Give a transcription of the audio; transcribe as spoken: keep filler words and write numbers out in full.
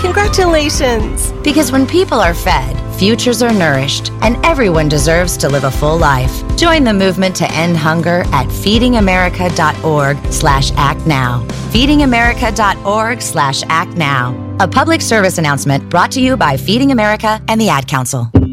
Congratulations! Because when people are fed, futures are nourished, and everyone deserves to live a full life. Join the movement to end hunger at feedingamerica.org slash act now. feedingamerica.org slash act now. A public service announcement brought to you by Feeding America and the Ad Council.